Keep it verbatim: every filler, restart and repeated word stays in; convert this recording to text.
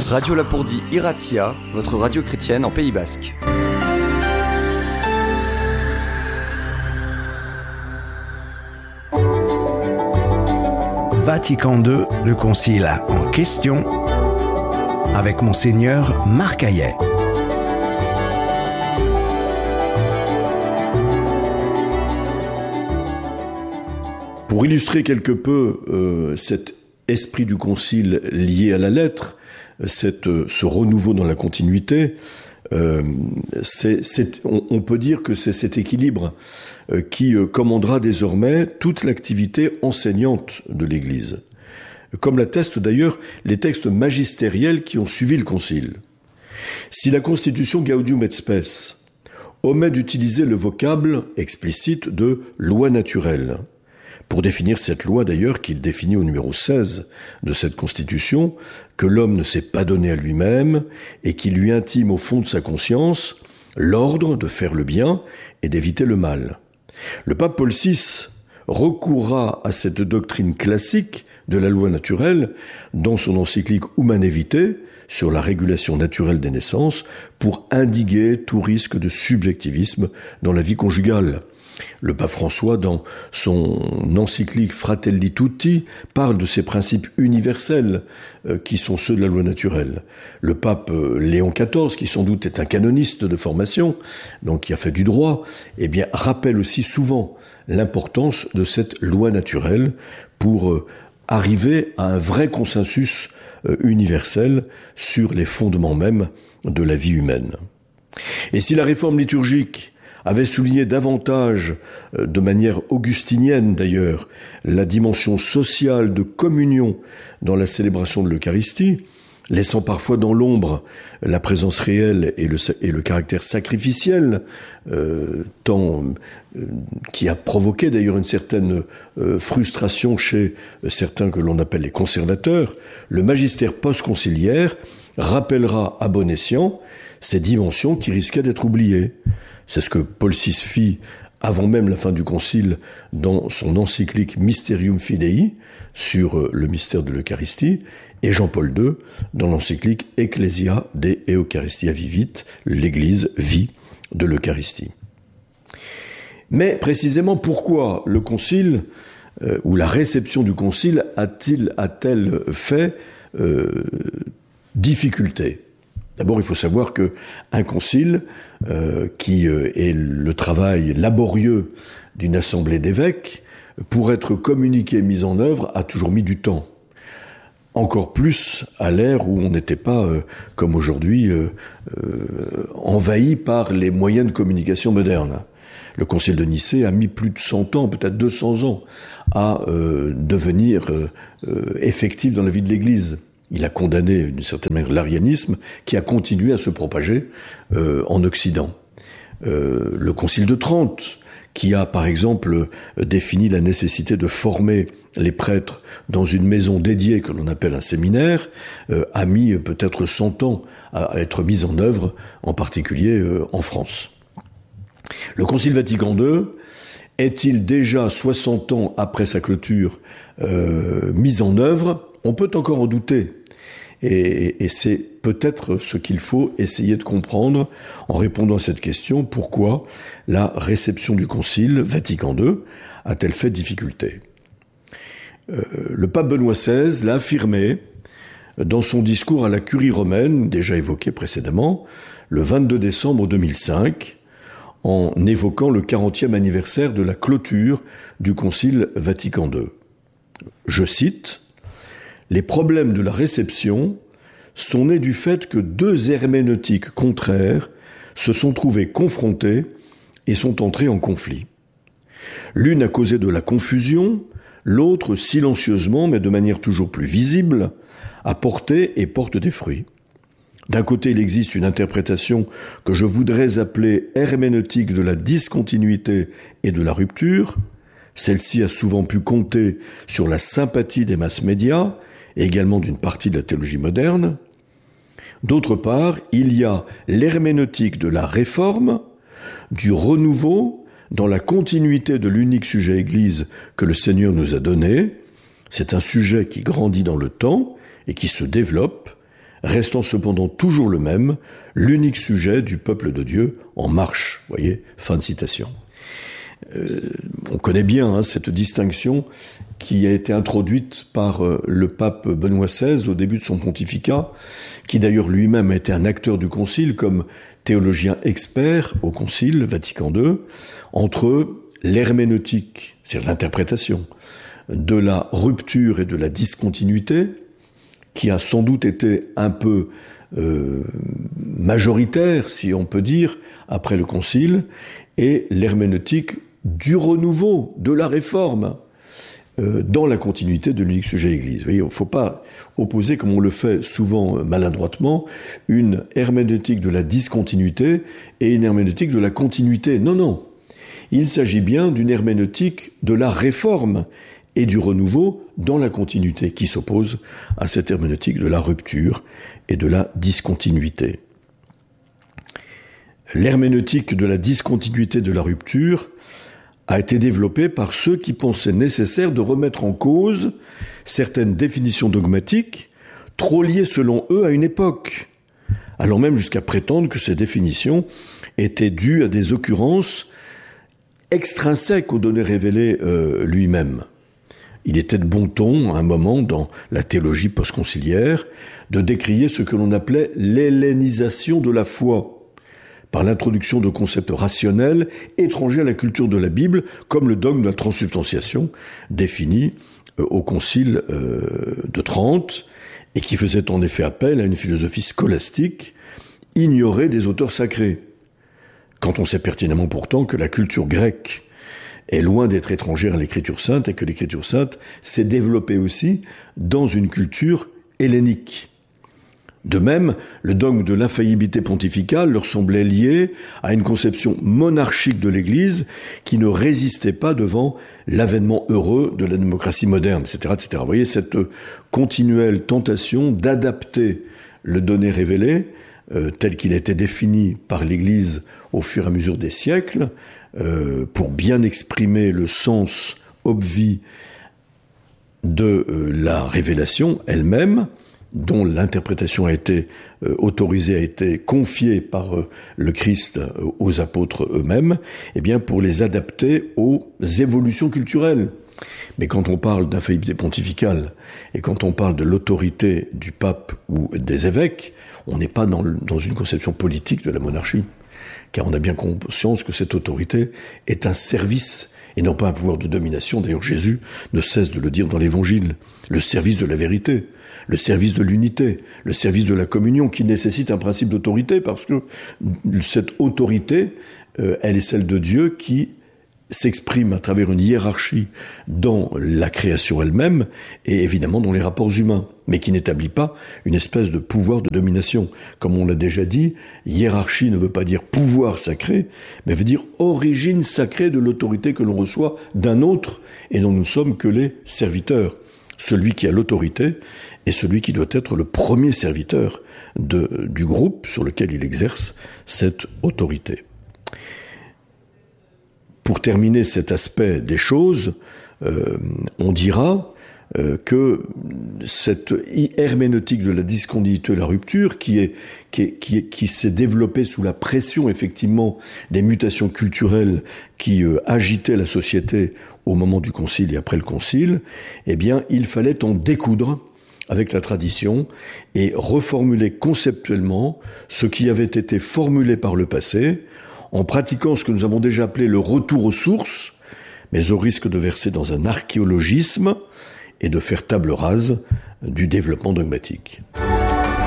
Radio Lapourdie Iratia, votre radio chrétienne en Pays Basque. Vatican deux, le concile en question, avec Monseigneur Marc Hayet. Pour illustrer quelque peu euh, cet esprit du concile lié à la lettre, cette, ce renouveau dans la continuité, euh, c'est, c'est, on, on peut dire que c'est cet équilibre euh, qui euh, commandera désormais toute l'activité enseignante de l'Église, comme l'attestent d'ailleurs les textes magistériels qui ont suivi le concile. Si la Constitution Gaudium et Spes omet d'utiliser le vocable explicite de loi naturelle, pour définir cette loi d'ailleurs qu'il définit au numéro seize de cette Constitution, que l'homme ne s'est pas donné à lui-même et qui lui intime au fond de sa conscience l'ordre de faire le bien et d'éviter le mal. Le pape Paul six recourra à cette doctrine classique de la loi naturelle dans son encyclique Humanae Vitae sur la régulation naturelle des naissances pour indiguer tout risque de subjectivisme dans la vie conjugale. Le pape François, dans son encyclique Fratelli Tutti, parle de ces principes universels euh, qui sont ceux de la loi naturelle. Le pape euh, Léon quatorze, qui sans doute est un canoniste de formation, donc qui a fait du droit, eh bien, rappelle aussi souvent l'importance de cette loi naturelle pour euh, arriver à un vrai consensus euh, universel sur les fondements mêmes de la vie humaine. Et si la réforme liturgique avait souligné davantage, de manière augustinienne d'ailleurs, la dimension sociale de communion dans la célébration de l'Eucharistie, laissant parfois dans l'ombre la présence réelle et le, et le caractère sacrificiel, euh, tant, euh, qui a provoqué d'ailleurs une certaine euh, frustration chez certains que l'on appelle les conservateurs, le magistère post-conciliaire rappellera à bon escient ces dimensions qui risquaient d'être oubliées. C'est ce que Paul six fit avant même la fin du concile dans son encyclique Mysterium Fidei sur le mystère de l'Eucharistie et Jean-Paul deux dans l'encyclique Ecclesia de Eucharistia Vivit, l'Église vie de l'Eucharistie. Mais précisément pourquoi le concile euh, ou la réception du concile a-t-il, a-t-elle fait euh, difficulté ? D'abord, il faut savoir qu'un concile, euh, qui euh, est le travail laborieux d'une assemblée d'évêques, pour être communiqué et mis en œuvre, a toujours mis du temps. Encore plus à l'ère où on n'était pas, euh, comme aujourd'hui, euh, euh, envahi par les moyens de communication modernes. Le concile de Nicée a mis plus de cent ans, peut-être deux cents ans, à euh, devenir euh, euh, effectif dans la vie de l'Église. Il a condamné d'une certaine manière l'arianisme qui a continué à se propager euh, en Occident. Euh, le Concile de Trente, qui a par exemple défini la nécessité de former les prêtres dans une maison dédiée que l'on appelle un séminaire, euh, a mis peut-être cent ans à être mis en œuvre, en particulier euh, en France. Le Concile Vatican deux est-il déjà soixante ans après sa clôture euh, mis en œuvre ? On peut encore en douter. Et, et c'est peut-être ce qu'il faut essayer de comprendre en répondant à cette question. Pourquoi la réception du Concile Vatican deux a-t-elle fait difficulté ? euh, Le pape Benoît seize l'a affirmé dans son discours à la Curie romaine, déjà évoqué précédemment, le vingt-deux décembre deux mille cinq, en évoquant le quarantième anniversaire de la clôture du Concile Vatican deux. Je cite: « Les problèmes de la réception sont nés du fait que deux herméneutiques contraires se sont trouvés confrontés et sont entrés en conflit. L'une a causé de la confusion, l'autre silencieusement, mais de manière toujours plus visible, a porté et porte des fruits. D'un côté, il existe une interprétation que je voudrais appeler herméneutique de la discontinuité et de la rupture. Celle-ci a souvent pu compter sur la sympathie des masses médias et également d'une partie de la théologie moderne. D'autre part, il y a l'herméneutique de la réforme, du renouveau dans la continuité de l'unique sujet Église que le Seigneur nous a donné. C'est un sujet qui grandit dans le temps et qui se développe restant cependant toujours le même, l'unique sujet du peuple de Dieu en marche. Vous voyez, fin de citation. Euh, on connaît bien hein, cette distinction qui a été introduite par euh, le pape Benoît seize au début de son pontificat, qui d'ailleurs lui-même a été un acteur du concile comme théologien expert au concile Vatican deux, entre l'herméneutique, c'est-à-dire l'interprétation, de la rupture et de la discontinuité, qui a sans doute été un peu euh, majoritaire, si on peut dire, après le concile, et l'herméneutique du renouveau, de la réforme, euh, dans la continuité de l'unique sujet Église. Vous voyez, il ne faut pas opposer, comme on le fait souvent maladroitement, une herméneutique de la discontinuité et une herméneutique de la continuité. Non, non. Il s'agit bien d'une herméneutique de la réforme et du renouveau dans la continuité, qui s'oppose à cette herméneutique de la rupture et de la discontinuité. L'herméneutique de la discontinuité de la rupture a été développée par ceux qui pensaient nécessaire de remettre en cause certaines définitions dogmatiques trop liées selon eux à une époque, allant même jusqu'à prétendre que ces définitions étaient dues à des occurrences extrinsèques aux données révélées euh, lui-même. Il était de bon ton, à un moment, dans la théologie postconciliaire, de décrier ce que l'on appelait l'hellénisation de la foi, par l'introduction de concepts rationnels étrangers à la culture de la Bible, comme le dogme de la transsubstantiation, défini euh, au Concile euh, de Trente, et qui faisait en effet appel à une philosophie scolastique ignorée des auteurs sacrés, quand on sait pertinemment pourtant que la culture grecque est loin d'être étrangère à l'Écriture sainte, et que l'Écriture sainte s'est développée aussi dans une culture hellénique. De même, le dogme de l'infaillibilité pontificale leur semblait lié à une conception monarchique de l'Église qui ne résistait pas devant l'avènement heureux de la démocratie moderne, et cetera, et cetera. Vous voyez cette continuelle tentation d'adapter le donné révélé, euh, tel qu'il a été défini par l'Église au fur et à mesure des siècles, euh, pour bien exprimer le sens obvi de euh, la révélation elle-même, dont l'interprétation a été euh, autorisée, a été confiée par euh, le Christ euh, aux apôtres eux-mêmes, eh bien pour les adapter aux évolutions culturelles. Mais quand on parle d'infaillibilité pontificale et quand on parle de l'autorité du pape ou des évêques, on n'est pas dans, le, dans une conception politique de la monarchie, car on a bien conscience que cette autorité est un service et non pas un pouvoir de domination. D'ailleurs, Jésus ne cesse de le dire dans l'Évangile, le service de la vérité, le service de l'unité, le service de la communion, qui nécessite un principe d'autorité, parce que cette autorité, euh, elle est celle de Dieu qui s'exprime à travers une hiérarchie dans la création elle-même et évidemment dans les rapports humains, mais qui n'établit pas une espèce de pouvoir de domination. Comme on l'a déjà dit, hiérarchie ne veut pas dire pouvoir sacré, mais veut dire origine sacrée de l'autorité que l'on reçoit d'un autre et dont nous sommes que les serviteurs. Celui qui a l'autorité est celui qui doit être le premier serviteur de, du groupe sur lequel il exerce cette autorité. Pour terminer cet aspect des choses, euh, on dira euh, que cette herméneutique de la discontinuité et de la rupture, qui, est, qui, est, qui, est, qui s'est développée sous la pression effectivement des mutations culturelles qui euh, agitaient la société au moment du concile et après le concile, eh bien, il fallait en découdre avec la tradition et reformuler conceptuellement ce qui avait été formulé par le passé, en pratiquant ce que nous avons déjà appelé le retour aux sources, mais au risque de verser dans un archéologisme et de faire table rase du développement dogmatique.